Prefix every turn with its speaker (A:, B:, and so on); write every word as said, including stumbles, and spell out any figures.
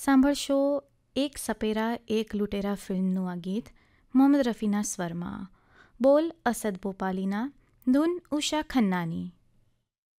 A: સાંભળશો એક સપેરા એક લૂંટેરા ફિલ્મનું આ ગીત મોહમ્મદ રફીના સ્વરમાં. બોલ અસદ ભોપાલીના, ધૂન ઉષા ખન્નાની.